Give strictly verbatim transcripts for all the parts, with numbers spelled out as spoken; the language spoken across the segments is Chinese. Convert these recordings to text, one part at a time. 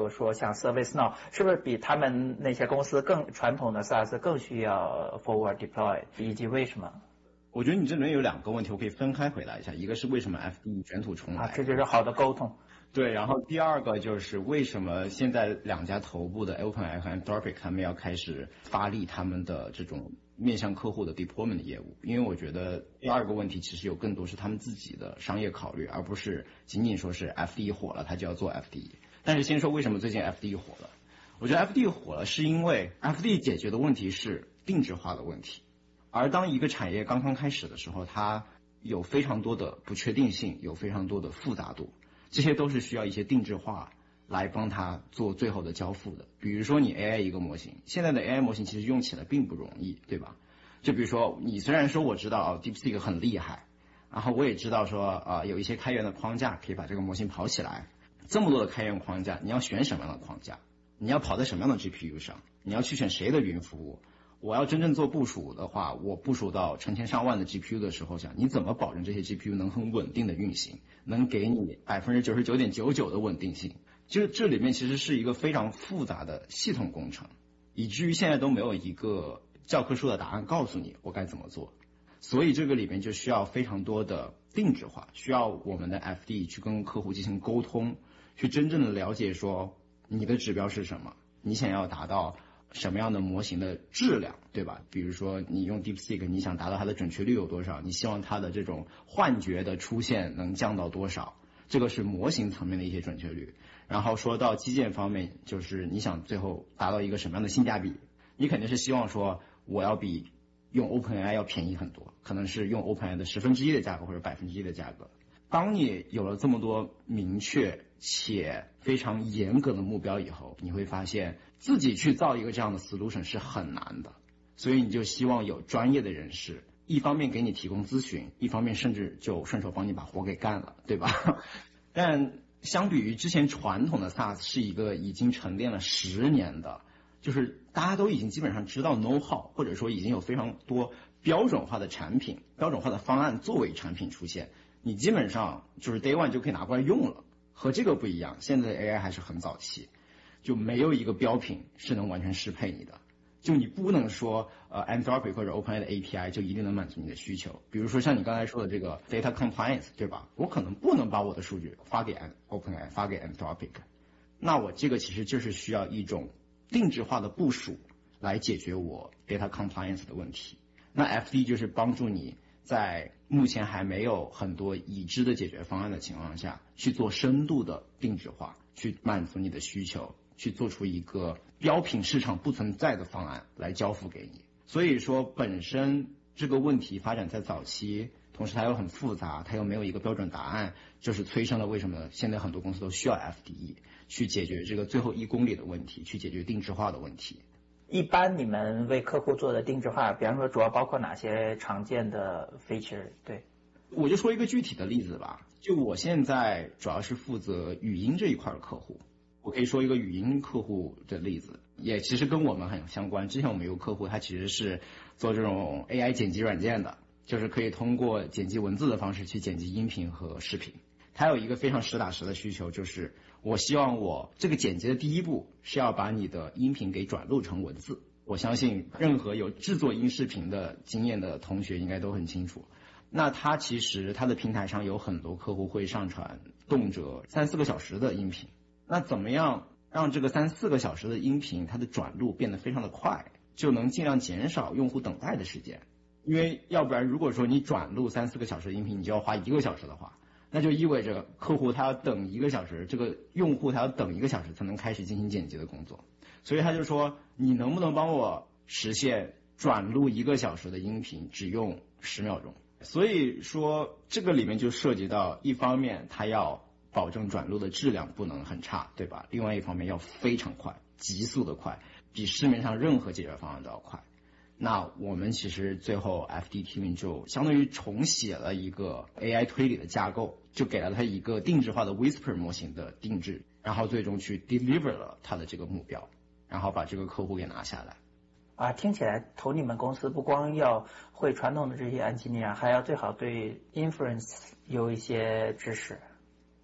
有说像 ServiceNow， 是不是比他们那些公司更传统的 SaaS 更需要 forward deploy， 以及为什么？ 我觉得你这里面有两个问题，我可以分开回答一下。一个是为什么 F D E 卷土重来， 啊，这就是好的沟通。 对，然后第二个就是为什么现在两家头部的 OpenAI 和 Anthropic 他们要开始发力他们的这种面向客户的 deployment 的业务？因为我觉得第二个问题其实有更多是他们自己的商业考虑，而不是仅仅说是 F D E 火了他就要做 F D E。但是先说为什么最近 F D E 火了，我觉得 F D E 火了是因为 F D E 解决的问题是定制化的问题，而当一个产业刚刚开始的时候，它有非常多的不确定性，有非常多的复杂度。这些都是需要一些定制化来帮它做最后的交付的。比如说你 A I 一个模型，现在的 A I 模型其实用起来并不容易，对吧？就比如说你虽然说我知道啊 DeepSeek 很厉害，然后我也知道说啊、呃、有一些开源的框架可以把这个模型跑起来，这么多的开源框架，你要选什么样的框架？你要跑在什么样的 G P U 上？你要去选谁的云服务？我要真正做部署的话，我部署到成千上万的 G P U 的时候，想你怎么保证这些 G P U 能很稳定的运行，能给你 百分之九十九点九九 的稳定性？就这里面其实是一个非常复杂的系统工程，以至于现在都没有一个教科书的答案告诉你我该怎么做。所以这个里面就需要非常多的定制化，需要我们的 F D 去跟客户进行沟通，去真正的了解说你的指标是什么，你想要达到什么样的模型的质量，对吧？比如说你用 DeepSeek， 你想达到它的准确率有多少，你希望它的这种幻觉的出现能降到多少，这个是模型层面的一些准确率。然后说到基建方面，就是你想最后达到一个什么样的性价比，你肯定是希望说我要比用 OpenAI 要便宜很多，可能是用 OpenAI 的十分之一的价格或者百分之一的价格。当你有了这么多明确且非常严格的目标以后，你会发现自己去造一个这样的 solution 是很难的，所以你就希望有专业的人士，一方面给你提供咨询，一方面甚至就顺手帮你把活给干了，对吧？但相比于之前传统的 SaaS 是一个已经沉淀了十年的，就是大家都已经基本上知道 know how， 或者说已经有非常多标准化的产品、标准化的方案作为产品出现，你基本上就是 day one 就可以拿过来用了。和这个不一样，现在的 A I 还是很早期，就没有一个标品是能完全适配你的。就你不能说呃 Anthropic 或者 OpenAI 的 A P I 就一定能满足你的需求。比如说像你刚才说的这个 data compliance， 对吧？我可能不能把我的数据发给 OpenAI， 发给 Anthropic， 那我这个其实就是需要一种定制化的部署来解决我 data compliance 的问题。那 F D 就是帮助你在目前还没有很多已知的解决方案的情况下，去做深度的定制化，去满足你的需求，去做出一个标品市场不存在的方案来交付给你。所以说本身这个问题发展在早期，同时它又很复杂，它又没有一个标准答案，就是催生了为什么现在很多公司都需要 F D E 去解决这个最后一公里的问题，去解决定制化的问题。 一般你们为客户做的定制化，比方说主要包括哪些常见的 feature？ 对， 我就说一个具体的例子吧。就我现在主要是负责语音这一块的客户，我可以说一个语音客户的例子，也其实跟我们很相关。之前我们有个客户，他其实是做这种 A I 剪辑软件的，就是可以通过剪辑文字的方式去剪辑音频和视频。他有一个非常实打实的需求，就是我希望我这个剪辑的第一步是要把你的音频给转录成文字。我相信任何有制作音视频的经验的同学应该都很清楚。那他其实他的平台上有很多客户会上传动辄三四个小时的音频，那怎么样让这个三四个小时的音频它的转录变得非常的快，就能尽量减少用户等待的时间。因为要不然如果说你转录三四个小时的音频你就要花一个小时的话，那就意味着客户他要等一个小时，这个用户他要等一个小时才能开始进行剪辑的工作。所以他就说你能不能帮我实现转录一个小时的音频只用十秒钟。所以说这个里面就涉及到一方面他要保证转录的质量不能很差，对吧？另外一方面要非常快，急速的快，比市面上任何解决方案都要快。那我们其实最后 F D Team 就相当于重写了一个 A I 推理的架构，就给了它一个定制化的 Whisper 模型的定制，然后最终去 deliver 了它的这个目标，然后把这个客户给拿下来。 啊，听起来投你们公司不光要会传统的这些 engineer， 还要最好对 inference 有一些知识。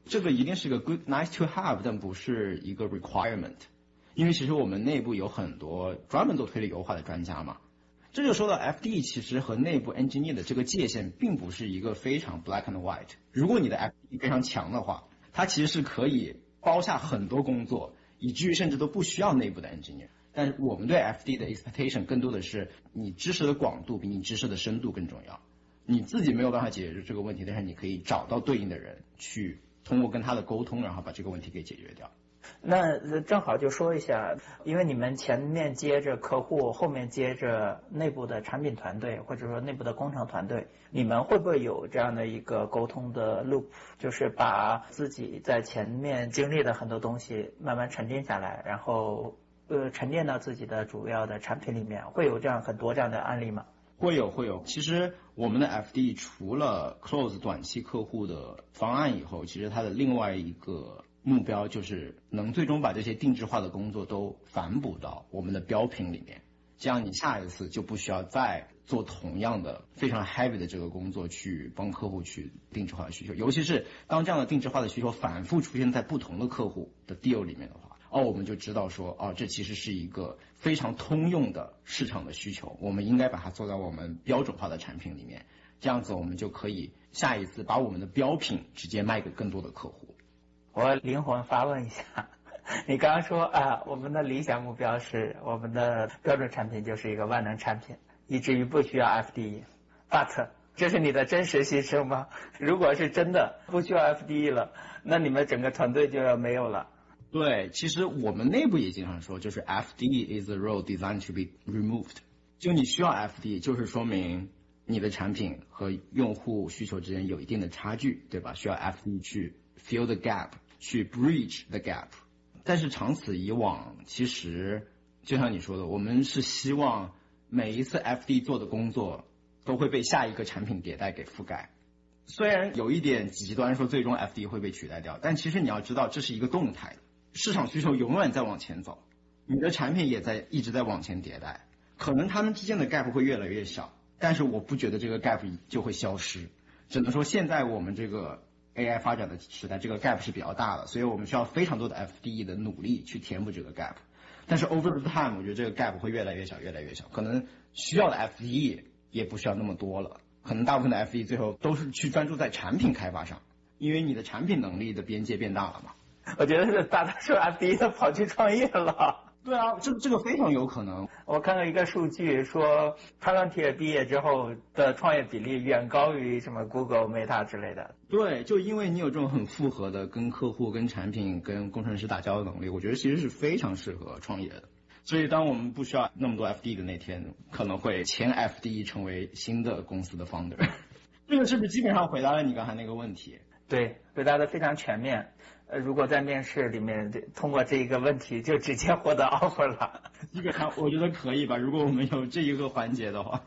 这个一定是个 good nice to have， 但不是一个 requirement。因为其实我们内部有很多专门做推理优化的专家嘛。这就说到 F D E 其实和内部 engineer 的这个界限并不是一个非常 black and white。如果你的 F D E 非常强的话，它其实是可以包下很多工作，以至于甚至都不需要内部的 engineer。但我们对 F D E 的 expectation 更多的是你知识的广度比你知识的深度更重要。你自己没有办法解决这个问题，但是你可以找到对应的人去通过跟他的沟通，然后把这个问题给解决掉。 那正好就说一下，因为你们前面接着客户，后面接着内部的产品团队，或者说内部的工程团队，你们会不会有这样的一个沟通的 loop， 就是把自己在前面经历的很多东西慢慢沉淀下来，然后呃沉淀到自己的主要的产品里面，会有这样很多这样的案例吗？ 会有会有，其实我们的 F D E 除了 close 短期客户的方案以后，其实它的另外一个目标就是能最终把这些定制化的工作都反哺到我们的标品里面，这样你下一次就不需要再做同样的非常 heavy 的这个工作去帮客户去定制化的需求，尤其是当这样的定制化的需求反复出现在不同的客户的 deal 里面的话，哦，我们就知道说，哦，这其实是一个非常通用的市场的需求，我们应该把它做到我们标准化的产品里面，这样子我们就可以下一次把我们的标品直接卖给更多的客户。 我灵魂发问一下，你刚刚说啊，我们的理想目标是我们的标准产品就是一个万能产品，以至于不需要 F D E。But 这是你的真实心声吗？如果是真的不需要 F D E 了，那你们整个团队就要没有了。 对，其实我们内部也经常说，就是 F D E is a role designed to be removed。就你需要 F D E， 就是说明你的产品和用户需求之间有一定的差距，对吧？需要 F D E 去 fill the gap， 去 bridge the gap。但是长此以往，其实就像你说的，我们是希望每一次 F D E 做的工作都会被下一个产品迭代给覆盖。虽然有一点极端说最终 F D E 会被取代掉，但其实你要知道这是一个动态的。市场需求永远在往前走，你的产品也在一直在往前迭代，可能他们之间的 gap 会越来越小，但是我不觉得这个 gap 就会消失，只能说现在我们这个 A I 发展的时代，这个 gap 是比较大的，所以我们需要非常多的 F D E 的努力去填补这个 gap。但是 over the time， 我觉得这个 gap 会越来越小，越来越小，可能需要的 F D E 也不需要那么多了，可能大部分的 F D E 最后都是去专注在产品开发上，因为你的产品能力的边界变大了嘛。 我觉得是大多数 F D E 都跑去创业了。 对啊，这这个非常有可能。 我看到一个数据说 Palantir 毕业之后的创业比例远高于什么 Google、Meta 之类的。 对，就因为你有这种很复合的跟客户、跟产品、跟工程师打交道的能力，我觉得其实是非常适合创业的。所以当我们不需要那么多 F D E 的那天，可能会前 F D E 成为新的公司的 founder。这个是不是基本上回答了你刚才那个问题？ 对，回答的非常全面。呃，如果在面试里面通过这一个问题就直接获得 offer 了， 基本上我觉得可以吧，如果我们有这一个环节的话。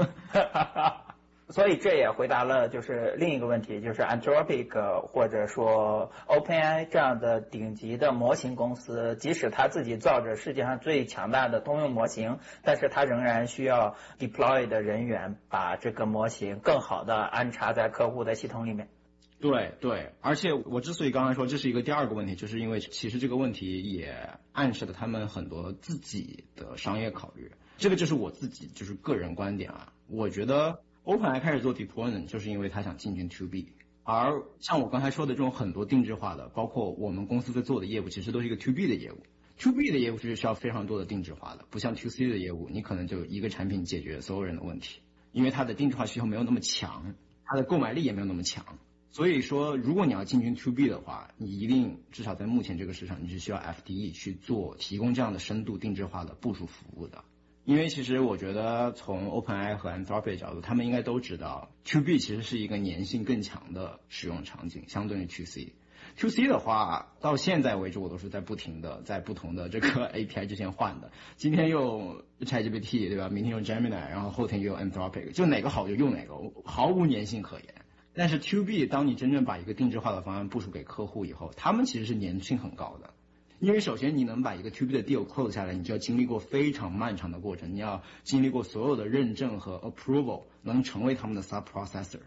所以这也回答了就是另一个问题，就是 Anthropic 或者说 OpenAI 这样的顶级的模型公司，即使它自己造着世界上最强大的通用模型，但是它仍然需要 deploy 的人员把这个模型更好的安插在客户的系统里面。 对对，而且我之所以刚才说这是一个第二个问题，就是因为其实这个问题也暗示了他们很多自己的商业考虑。这个就是我自己就是个人观点啊，我觉得 OpenAI 开始做 deployment 就是因为他想进军 to B， 而像我刚才说的这种很多定制化的，包括我们公司在做的业务，其实都是一个 to B 的业务。to B 的业务是需要非常多的定制化的，不像 to C 的业务，你可能就一个产品解决所有人的问题，因为它的定制化需求没有那么强，它的购买力也没有那么强。所以说，如果你要进军 to B 的话，你一定至少在目前这个市场，你是需要 F D E 去做提供这样的深度定制化的部署服务的。因为其实我觉得从 OpenAI 和 Anthropic 的角度，他们应该都知道 to B 其实是一个粘性更强的使用场景，相对于 to C。to C 的话，到现在为止我都是在不停的在不同的这个 A P I 之间换的。今天用 ChatGPT 对吧？明天用 Gemini， 然后后天又用 Anthropic， 就哪个好就用哪个，毫无粘性可言。但是 to B 当你真正把一个定制化的方案部署给客户以后，他们其实是粘性很高的。因为首先你能把一个 to B 的 deal close 下来，你就要经历过非常漫长的过程，你要经历过所有的认证和 approval， 能成为他们的 sub processor。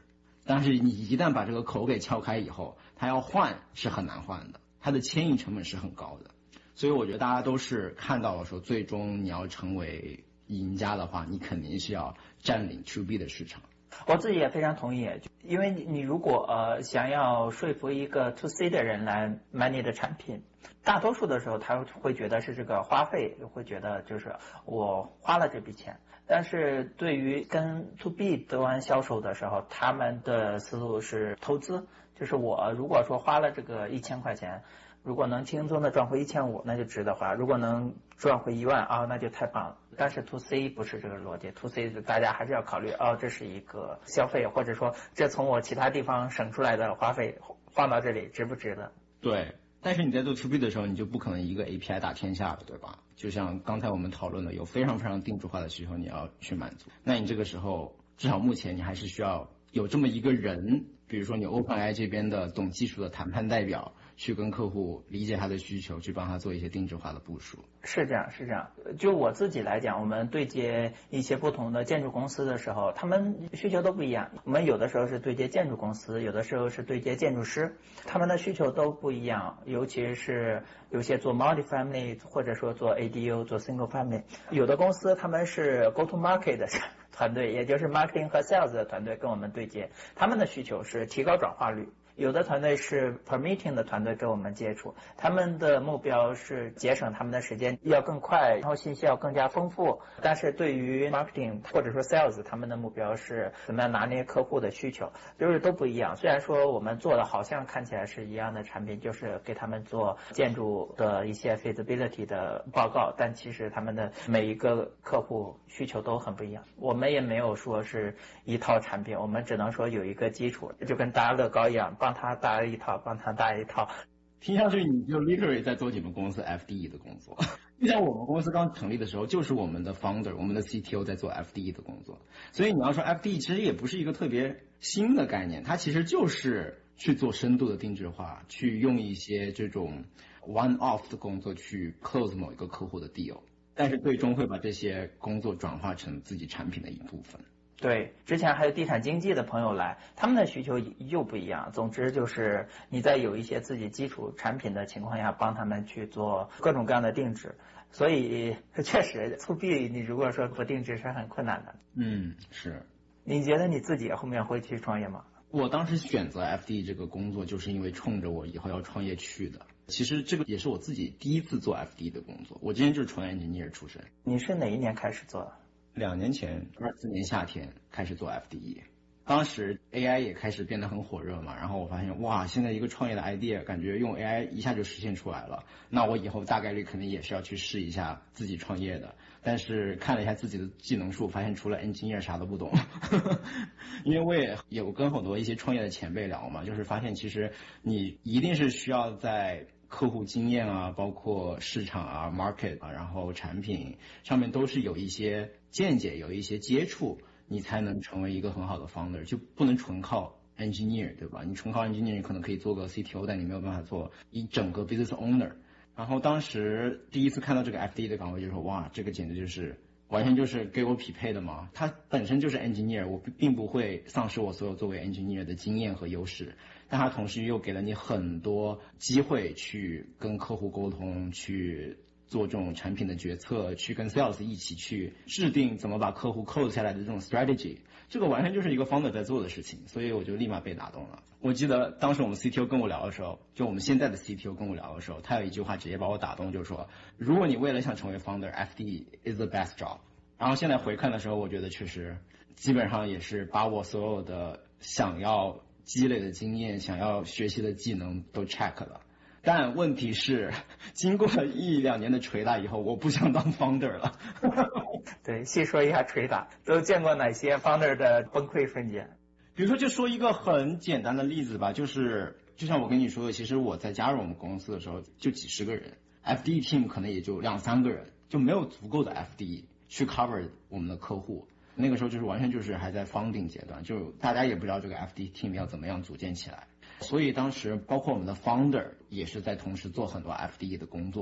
但是你一旦把这个口给撬开以后，它要换是很难换的，它的牵引成本是很高的。所以我觉得大家都是看到了说，最终你要成为赢家的话，你肯定是要占领 to B 的市场。 我自己也非常同意，因为你如果呃想要说服一个 to C 的人来买你的产品，大多数的时候他会觉得是这个花费，会觉得就是我花了这笔钱。但是对于跟 to B 端销售的时候，他们的思路是投资，就是我如果说花了这个一千块钱，如果能轻松的赚回一千五，那就值得花；如果能赚回一万啊，那就太棒了。但是 to C 不是这个逻辑 ，to C 大家还是要考虑哦，这是一个消费，或者说这从我其他地方省出来的花费放到这里值不值得？ 对。但是你在做 to B 的时候，你就不可能一个 A P I 打天下了，对吧？就像刚才我们讨论的，有非常非常定制化的需求你要去满足，那你这个时候至少目前你还是需要有这么一个人，比如说你 OpenAI 这边的懂技术的谈判代表，去跟客户理解他的需求，去帮他做一些定制化的部署。 是这样，是这样。就我自己来讲，我们对接一些不同的建筑公司的时候，他们需求都不一样。我们有的时候是对接建筑公司，有的时候是对接建筑师，他们的需求都不一样。尤其是有些做 multi-family 或者说做 A D U 做 single family， 有的公司他们是 go to market 的团队，也就是 marketing 和 sales 的团队跟我们对接，他们的需求是提高转化率。有的团队是 permitting 的团队跟我们接触，他们的目标是节省他们的时间要更快，然后信息要更加丰富。但是对于 marketing 或者说 sales， 他们的目标是怎么样拿捏客户的需求，就是都不一样。虽然说我们做的好像看起来是一样的产品，就是给他们做建筑的一些 feasibility 的报告，但其实他们的每一个客户需求都很不一样。我们也没有说是一套产品，我们只能说有一个基础，就跟搭乐高一样，帮他搭一套，帮他搭一套。 听上去你就 literally 在做你们公司 F D E 的工作。就像我们公司刚成立的时候，就是我们的 founder 我们的 C T O 在做 F D E 的工作。所以你要说 F D E 其实也不是一个特别新的概念，它其实就是去做深度的定制化，去用一些这种 one off 的工作去 close 某一个客户的 deal， 但是最终会把这些工作转化成自己产品的一部分。 对，之前还有地产经纪的朋友来，他们的需求又不一样。总之就是你在有一些自己基础产品的情况下，帮他们去做各种各样的定制。所以确实 to B 你如果说不定制是很困难的。 嗯，是。 你觉得你自己后面会去创业吗？ 我当时选择 F D E 这个工作，就是因为冲着我以后要创业去的。其实这个也是我自己第一次做 F D E 的工作，我之前就是纯 engineer 出身。 你是哪一年开始做的？ 两年前，二四年夏天开始做 F D E， 当时 A I 也开始变得很火热嘛，然后我发现哇，现在一个创业的 idea 感觉用 A I 一下就实现出来了，那我以后大概率肯定也是要去试一下自己创业的。但是看了一下自己的技能树，发现除了 engineer 啥都不懂。因为我也有跟很多一些创业的前辈聊嘛，就是发现其实你一定是需要在客户经验啊，包括市场啊 market 啊，然后产品上面都是有一些见解，有一些接触，你才能成为一个很好的 founder， 就不能纯靠 engineer， 对吧？你纯靠 engineer 你可能可以做个 C T O， 但你没有办法做一整个 business owner。然后当时第一次看到这个 F D E 的岗位，就说哇，这个简直就是完全就是给我匹配的嘛。他本身就是 engineer， 我并不会丧失我所有作为 engineer 的经验和优势，但他同时又给了你很多机会去跟客户沟通，去做这种产品的决策，去跟 sales 一起去制定怎么把客户 close 下来的这种 strategy， 这个完全就是一个 founder 在做的事情，所以我就立马被打动了。我记得当时我们 C T O 跟我聊的时候，就我们现在的 C T O 跟我聊的时候，他有一句话直接把我打动，就是说如果你为了想成为 founder， F D E is the best job。 然后现在回看的时候，我觉得确实基本上也是把我所有的想要积累的经验，想要学习的技能都 check 了。但问题是经过了一两年的捶打以后，我不想当 founder 了。 对，细说一下捶打，都见过哪些 founder 的崩溃瞬间？ 比如说就说一个很简单的例子吧，就是就像我跟你说的，其实我在加入我们公司的时候就几十个人， F D E team 可能也就两三个人，就没有足够的 F D E 去 cover 我们的客户。那个时候就是完全就是还在 founding 阶段，就大家也不知道这个 F D E team 要怎么样组建起来，所以当时包括我们的 founder 也是在同时做很多 F D E 的工作。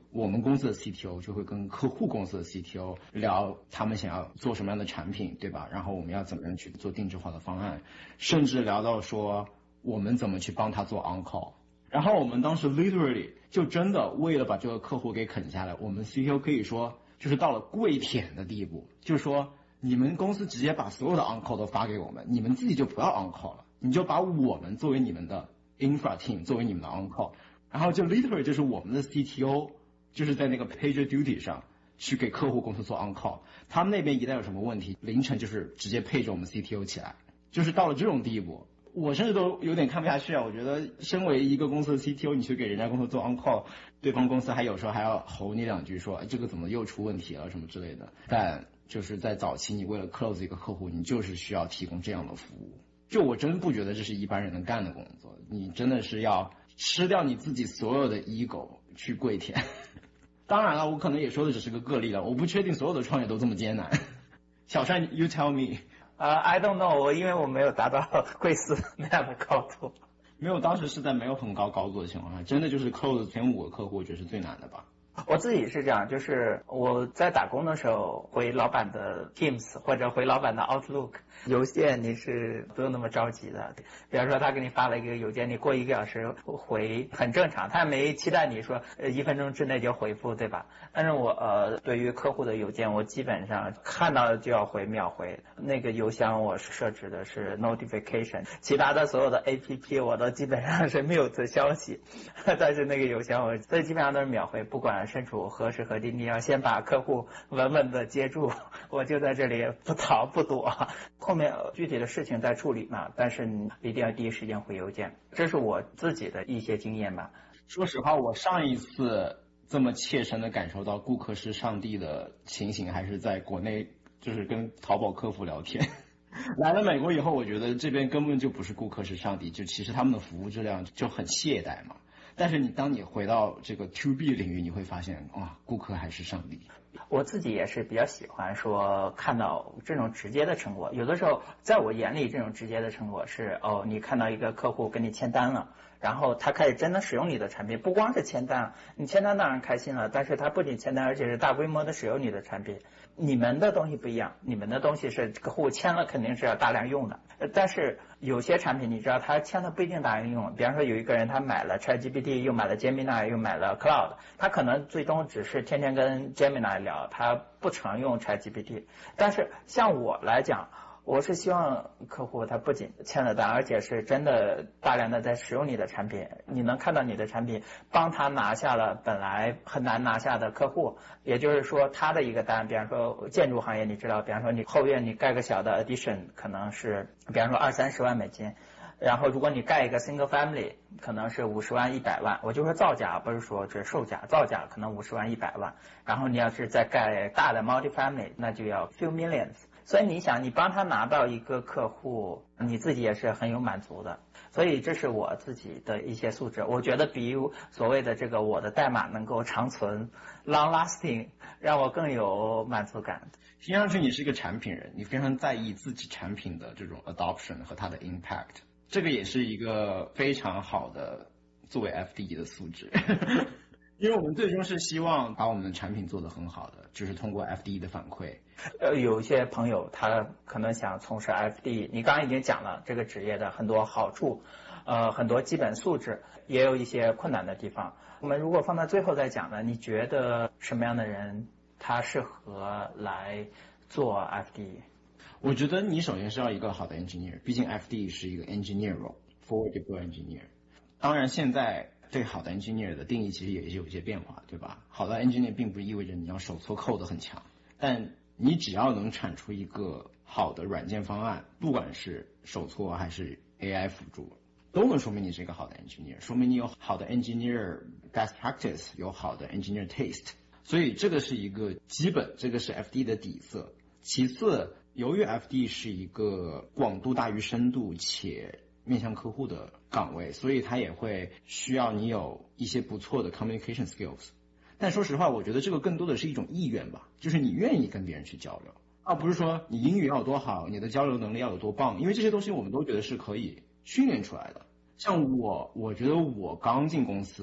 我们公司的 C T O 就会跟客户公司的 C T O 聊他们想要做什么样的产品，对吧？然后我们要怎么样去做定制化的方案，甚至聊到说我们怎么去帮他做 on call。然后我们当时 literally 就真的为了把这个客户给啃下来，我们 C T O 可以说就是到了跪舔的地步，就是说你们公司直接把所有的 on call 都发给我们，你们自己就不要 on call 了，你就把我们作为你们的 infra team 作为你们的 on call， 然后就 literally 就是我们的 C T O 就是在那个 pager duty 上去给客户公司做 on call， 他们那边一旦有什么问题，凌晨就是直接配着我们 C T O 起来，就是到了这种地步，我甚至都有点看不下去啊！我觉得身为一个公司的 C T O， 你去给人家公司做 on call， 对方公司还有时候还要吼你两句说，哎，这个怎么又出问题了什么之类的。但就是在早期，你为了 close 一个客户，你就是需要提供这样的服务。就我真不觉得这是一般人能干的工作，你真的是要吃掉你自己所有的 ego 去跪舔。当然了，我可能也说的只是个个例了，我不确定所有的创业都这么艰难。小帅 ，you tell me。 呃、uh, ，I don't know， 我因为我没有达到贵司那样的高度。 没有，当时是在没有很高高度的情况下，真的就是 close 前五个客户，我觉得是最难的吧。 我自己是这样，就是我在打工的时候回老板的 Teams 或者回老板的 Outlook 邮件，你是不用那么着急的。比方说他给你发了一个邮件，你过一个小时回很正常，他没期待你说呃一分钟之内就回复，对吧？但是我呃对于客户的邮件，我基本上看到就要回，秒回。那个邮箱我设置的是 notification， 其他的所有的 A P P 我都基本上是mute消息，但是那个邮箱我所以基本上都是秒回，不管身处何时何地，你要先把客户稳稳的接住，我就在这里不逃不躲，后面具体的事情在处理嘛，但是你一定要第一时间回邮件，这是我自己的一些经验吧。 说实话，我上一次这么切身的感受到顾客是上帝的情形，还是在国内，就是跟淘宝客服聊天。来了美国以后，我觉得这边根本就不是顾客是上帝，就其实他们的服务质量就很懈怠嘛。但是你当你回到这个 to B 领域，你会发现哇，顾客还是上帝。 我自己也是比较喜欢说看到这种直接的成果，有的时候在我眼里这种直接的成果是哦，你看到一个客户跟你签单了，然后他开始真的使用你的产品，不光是签单，你签单当然开心了，但是他不仅签单，而且是大规模的使用你的产品。你们的东西不一样，你们的东西是客户签了肯定是要大量用的，但是有些产品你知道他签了不一定大量用，比方说有一个人他买了 ChatGPT 又买了 Gemini 又买了 Cloud， 他可能最终只是天天跟 Gemini 聊，他不常用 ChatGPT。 但是像我来讲，我是希望客户他不仅签了单，而且是真的大量的在使用你的产品，你能看到你的产品帮他拿下了本来很难拿下的客户，也就是说他的一个单，比方说建筑行业你知道，比方说你后院你盖个小的 addition 可能是比方说二三十万美金，然后如果你盖一个 single family 可能是五十万一百万，我就说造价不是说这售价，造价可能五十万一百万，然后你要是再盖大的 multi family 那就要 few millions。所以你想，你帮他拿到一个客户，你自己也是很有满足的。所以这是我自己的一些素质，我觉得比所谓的这个我的代码能够长存 long lasting 让我更有满足感。 听上去你是一个产品人，你非常在意自己产品的这种 adoption 和它的 impact， 这个也是一个非常好的作为 F D E 的素质。因为我们最终是希望把我们的产品做得很好的，就是通过 F D E 的反馈。 呃，有一些朋友他可能想从事 F D E， 你刚刚已经讲了这个职业的很多好处，呃，很多基本素质，也有一些困难的地方。我们如果放到最后再讲呢，你觉得什么样的人他适合来做 F D E？ 我觉得你首先是要一个好的 engineer， 毕竟 F D E 是一个 engineer role， forward deploy engineer。当然现在对好的 engineer 的定义其实也是有一些变化，对吧？好的 engineer 并不意味着你要手搓code很强，但你只要能产出一个好的软件方案，不管是手搓还是 A I 辅助，都能说明你是一个好的 engineer， 说明你有好的 engineer best practice， 有好的 engineer taste。所以这个是一个基本，这个是 F D E 的底色。其次，由于 F D E 是一个广度大于深度且面向客户的岗位，所以它也会需要你有一些不错的 communication skills。但说实话，我觉得这个更多的是一种意愿吧，就是你愿意跟别人去交流，而不是说你英语要有多好，你的交流能力要有多棒，因为这些东西我们都觉得是可以训练出来的。像我，我觉得我刚进公司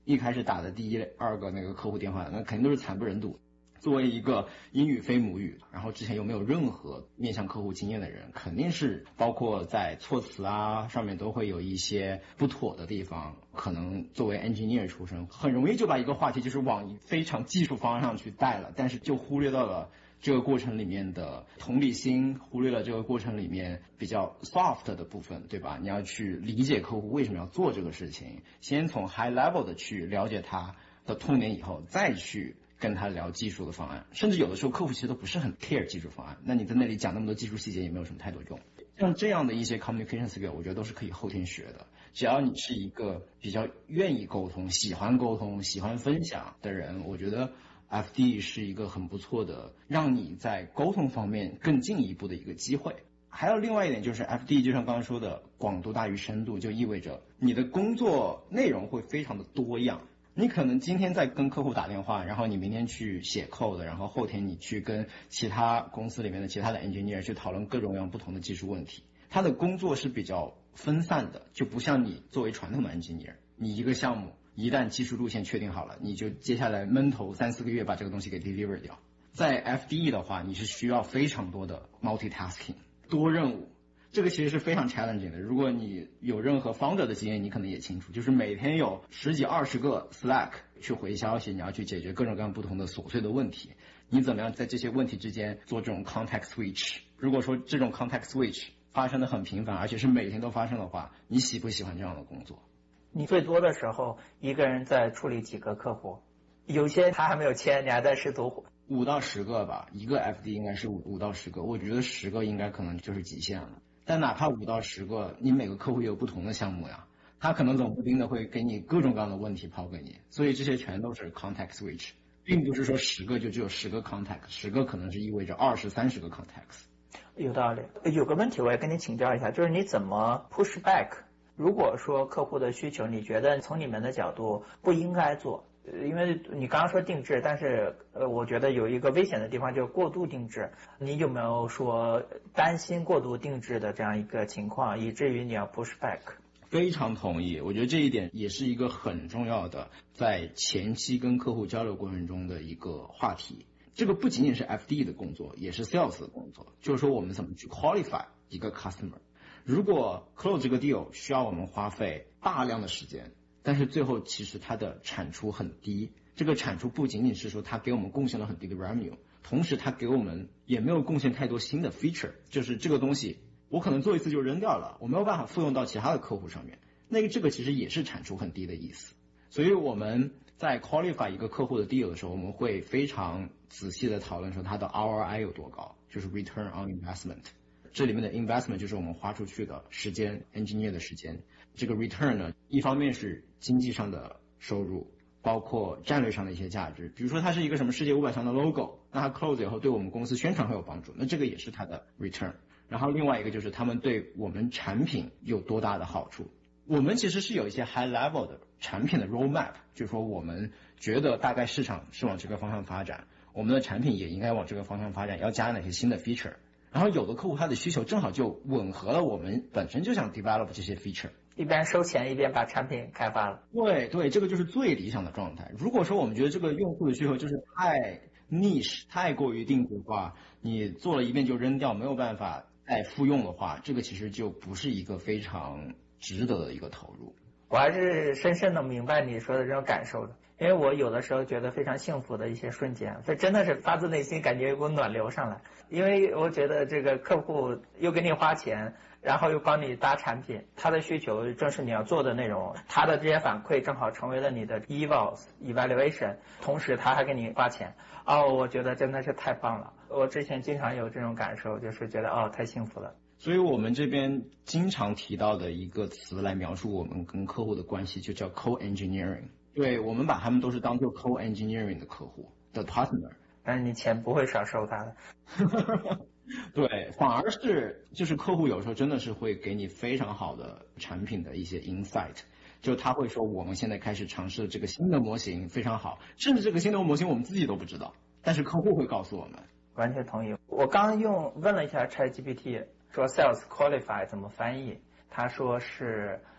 一开始打的第一、二个那个客户电话，那肯定都是惨不忍睹。作为一个英语非母语，然后之前又没有任何面向客户经验的人，肯定是包括在措辞啊上面都会有一些不妥的地方。可能作为 engineer 出身，很容易就把一个话题就是往非常技术方向去带了，但是就忽略到了这个过程里面的同理心，忽略了这个过程里面比较 soft 的部分，对吧？你要去理解客户为什么要做这个事情，先从 high level 的去了解他的痛点以后，再去跟他聊技术的方案，甚至有的时候客户其实都不是很 care 技术方案，那你在那里讲那么多技术细节也没有什么太多用。像这样的一些 communication skill 我觉得都是可以后天学的，只要你是一个比较愿意沟通、喜欢沟通、喜欢分享的人，我觉得 F D 是一个很不错的让你在沟通方面更进一步的一个机会。还有另外一点就是 F D 就像刚刚说的，广度大于深度，就意味着你的工作内容会非常的多样。你可能今天在跟客户打电话，然后你明天去写 code， 然后后天你去跟其他公司里面的其他的 engineer 去讨论各种各样不同的技术问题。他的工作是比较分散的，就不像你作为传统的 engineer， 你一个项目一旦技术路线确定好了，你就接下来闷头三四个月把这个东西给 deliver 掉。在 F D E 的话，你是需要非常多的 multitasking， 多任务。这个其实是非常 challenging 的，如果你有任何 founder 的经验，你可能也清楚，就是每天有十几二十个 Slack 去回消息，你要去解决各种各样不同的琐碎的问题，你怎么样在这些问题之间做这种 context switch。 如果说这种 context switch 发生的很频繁，而且是每天都发生的话，你喜不喜欢这样的工作？ 你最多的时候一个人在处理几个客户？有些他还没有签，你还在试图。 五到十个吧，一个 F D 应该是五五到十个，我觉得十个应该可能就是极限了。但哪怕五到十个，你每个客户也有不同的项目呀，他可能冷不丁的会给你各种各样的问题抛给你，所以这些全都是 context switch， 并不是说十个就只有十个 context， 十个可能是意味着二十三十个 context。 有道理。有个问题我也跟你请教一下，就是你怎么 push back？ 如果说客户的需求你觉得从你们的角度不应该做，因为你刚刚说定制，但是呃，我觉得有一个危险的地方就是过度定制。你有没有说担心过度定制的这样一个情况，以至于你要 push back？ 非常同意，我觉得这一点也是一个很重要的在前期跟客户交流过程中的一个话题。这个不仅仅是 F D 的工作，也是 sales 的工作，就是说我们怎么去 qualify 一个 customer。 如果 close 这个 deal 需要我们花费大量的时间，但是最后其实它的产出很低，这个产出不仅仅是说它给我们贡献了很低的 revenue， 同时它给我们也没有贡献太多新的 feature， 就是这个东西我可能做一次就扔掉了，我没有办法复用到其他的客户上面，那个这个其实也是产出很低的意思。所以我们在 qualify 一个客户的 deal 的时候，我们会非常仔细的讨论说它的 R O I 有多高，就是 return on investment。这里面的 investment 就是我们花出去的时间 engineer 的时间，这个 return 呢，一方面是经济上的收入，包括战略上的一些价值，比如说它是一个什么世界五百强的 logo， 那它 close 以后对我们公司宣传会有帮助，那这个也是它的 return。 然后另外一个就是他们对我们产品有多大的好处。我们其实是有一些 high level 的产品的 roadmap， 就是说我们觉得大概市场是往这个方向发展，我们的产品也应该往这个方向发展，要加哪些新的 feature。然后有的客户他的需求正好就吻合了我们本身就想 develop 这些 feature， 一边收钱一边把产品开发了。 对对，这个就是最理想的状态。如果说我们觉得这个用户的需求就是太 niche 太过于定制化，你做了一遍就扔掉，没有办法再复用的话，这个其实就不是一个非常值得的一个投入。 我还是深深的明白你说的这种感受的，因为我有的时候觉得非常幸福的一些瞬间，这真的是发自内心感觉有股暖流上来。因为我觉得这个客户又给你花钱，然后又帮你搭产品，他的需求正是你要做的内容，他的这些反馈正好成为了你的 evals evaluation， 同时他还给你花钱。哦，我觉得真的是太棒了。我之前经常有这种感受，就是觉得哦，太幸福了。 所以我们这边经常提到的一个词来描述我们跟客户的关系，就叫 co-engineering。 对，我们把他们都是当做 co-engineering 的客户的 partner， 但是你钱不会少收他的。 对，反而是就是客户有时候真的是会给你非常好的产品的一些 insight， 就他会说我们现在开始尝试这个新的模型非常好，甚至这个新的模型我们自己都不知道，但是客户会告诉我们。 完全同意。我刚用问了一下 ChatGPT， 说 sales qualify 怎么翻译，他说是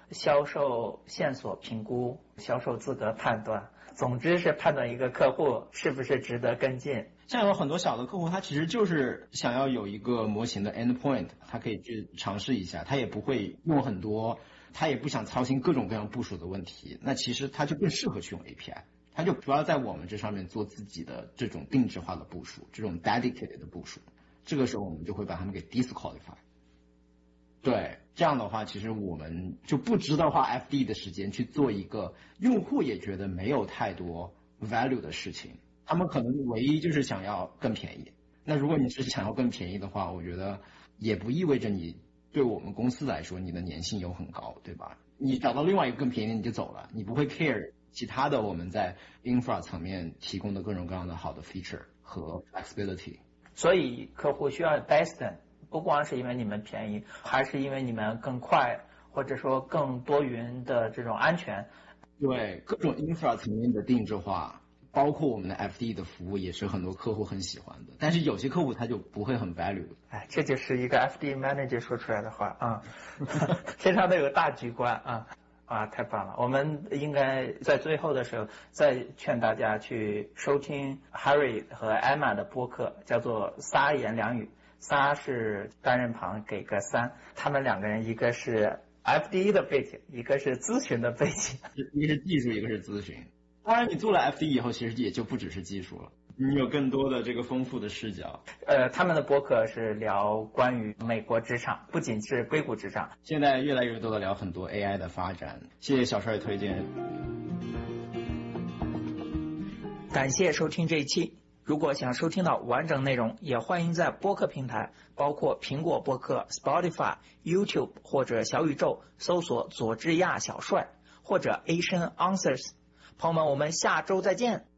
销售线索评估、销售资格判断，总之是判断一个客户是不是值得跟进。 像有很多小的客户，他其实就是想要有一个模型的 endpoint， 他可以去尝试一下，他也不会用很多，他也不想操心各种各样部署的问题，那其实他就更适合去用 A P I， 他就主要在我们这上面做自己的这种定制化的部署，这种 dedicated 的部署，这个时候我们就会把他们给 disqualify。对，这样的话其实我们就不值得花 F D 的时间去做一个用户也觉得没有太多 value 的事情，他们可能唯一就是想要更便宜。那如果你是想要更便宜的话，我觉得也不意味着你对我们公司来说你的粘性有很高，对吧？你找到另外一个更便宜的你就走了，你不会 care 其他的我们在 infra 层面提供的各种各样的好的 feature 和 flexibility。 所以客户需要 Dyson，不光是因为你们便宜，还是因为你们更快，或者说更多云的这种安全。 对，各种 infra 层面的定制化，包括我们的 F D 的服务也是很多客户很喜欢的，但是有些客户他就不会很 value。 哎，这就是一个 F D manager 说出来的话啊，非常的有大局观啊。啊，太棒了！我们应该在最后的时候再劝大家去收听 Harry 和 Emma 的播客，叫做仨言两语。仨是单人旁给个三，他们两个人一个是 F D 的背景，一个是咨询的背景， 一个是技术，一个是咨询。当然你做了 F D 以后，其实也就不只是技术了，你有更多的这个丰富的视角。 呃，他们的播客是聊关于美国职场，不仅是硅谷职场， 现在越来越多的聊很多 A I 的发展。谢谢小帅推荐。 感谢收听这一期。如果想收听到完整内容，也欢迎在播客平台，包括苹果播客、Spotify、YouTube 或者小宇宙搜索佐治亚小帅或者 Asian Answers。朋友们，我们下周再见。